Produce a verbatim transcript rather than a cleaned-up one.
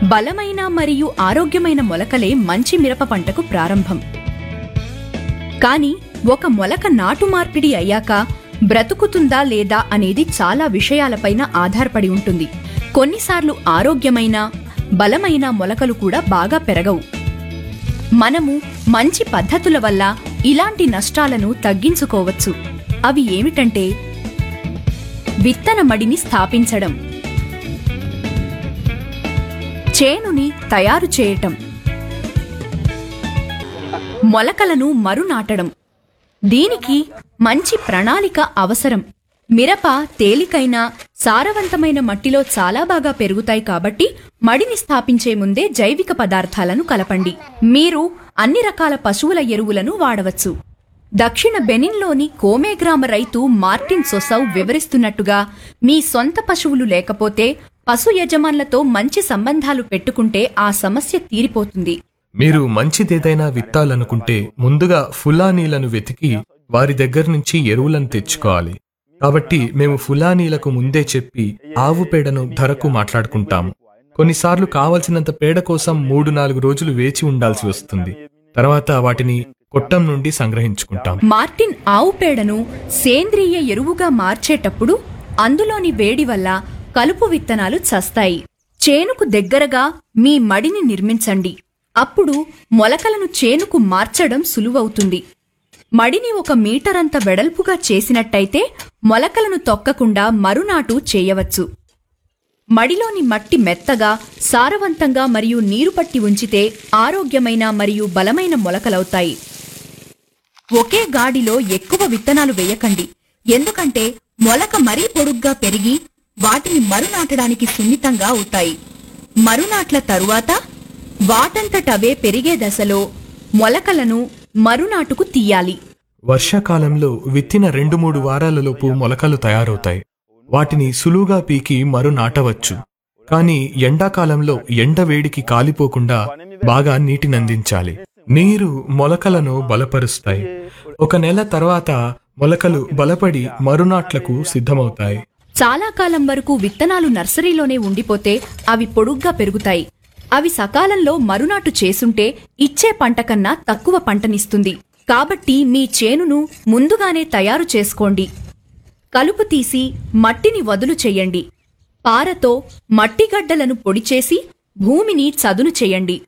బలమైన మరియు ఆరోగ్యమైన మొలకలే మంచి మిరప పంటకు ప్రారంభం. కానీ ఒక మొలక నాటు మార్పిడి అయ్యాక బ్రతుకుతుందా లేదా అనేది చాలా విషయాలపైన ఆధారపడి ఉంటుంది. కొన్నిసార్లు ఆరోగ్యమైన బలమైన మొలకలు కూడా బాగా పెరగవు. మనము మంచి పద్ధతుల వల్ల ఇలాంటి నష్టాలను తగ్గించుకోవచ్చు. అవి ఏమిటంటే విత్తన మడిని స్థాపించడం, చేనుని తయారు చేయటం, మొలకలను మరునాటడం. దీనికి మంచి ప్రణాళిక అవసరం. మిరప తేలికైన సారవంతమైన మట్టిలో చాలా బాగా పెరుగుతాయి కాబట్టి మడిని స్థాపించే ముందే జైవిక పదార్థాలను కలపండి. మీరు అన్ని రకాల పశువుల ఎరువులను వాడవచ్చు. దక్షిణ బెనిన్లోని కోమే గ్రామ రైతు మార్టిన్ సొసౌ వివరిస్తున్నట్టుగా మీ సొంత పశువులు లేకపోతే పశు యజమానులతో మంచి సంబంధాలు పెట్టుకుంటే ఆ సమస్య తీరిపోతుంది. మీరు మంచిదేదైనా విత్తాలనుకుంటే ముందుగా ఫులానీలను వెతికి వారి దగ్గర నుంచి ఎరువులను తెచ్చుకోవాలి. కాబట్టి మేము ఫులానీలకు ముందే చెప్పి ఆవు పేడను ధరకు మాట్లాడుకుంటాము. కొన్నిసార్లు కావలసినంత పేడ కోసం మూడు నాలుగు రోజులు వేచి ఉండాల్సి వస్తుంది. తర్వాత వాటిని కొట్టం నుండి సంగ్రహించుకుంటాం. మార్టిన్ ఆవు పేడను సేంద్రియ ఎరువుగా మార్చేటప్పుడు అందులోని వేడి వల్ల కలుపు విత్తనాలు చస్తాయి. చేనుకు దగ్గరగా మీ మడిని నిర్మించండి. అప్పుడు మొలకలను చేనుకు మార్చడం సులువవుతుంది. మడిని ఒక మీటరంత వెడల్పుగా చేసినట్టయితే మొలకలను తొక్కకుండా మరునాటు చేయవచ్చు. మడిలోని మట్టి మెత్తగా, సారవంతంగా మరియు నీరు పట్టి ఉంచితే ఆరోగ్యమైన మరియు బలమైన మొలకలవుతాయి. ఒకే గాడిలో ఎక్కువ విత్తనాలు వేయకండి, ఎందుకంటే మొలక మరీ పొడుగ్గా పెరిగి వాటిని మరునాటడానికి సున్నితంగా అవుతాయి. మరునాట్ల తరువాత వాటంతటవే పెరిగే దశలో మొలకలను మరునాటుకు తీయాలి. వర్షాకాలంలో విత్తిన రెండు మూడు వారాలలోపు మొలకలు తయారవుతాయి. వాటిని సులువుగా పీకి మరు నాటవచ్చు. కానీ ఎండాకాలంలో ఎండ వేడికి కాలిపోకుండా బాగా నీటినందించాలి. నీరు మొలకలను బలపరుస్తాయి. ఒక నెల తర్వాత మొలకలు బలపడి మరునాట్లకు సిద్ధమవుతాయి. చాలా కాలం వరకు విత్తనాలు నర్సరీలోనే ఉండిపోతే అవి పొడుగ్గా పెరుగుతాయి. అవి సకాలంలో మరునాటు చేసుంటే ఇచ్చే పంట కన్నా తక్కువ పంటనిస్తుంది. కాబట్టి మీ చేనును ముందుగానే తయారు చేసుకోండి. కలుపు తీసి మట్టిని వదులు చెయ్యండి. పారతో మట్టిగడ్డలను పొడిచేసి భూమిని చదును చెయ్యండి.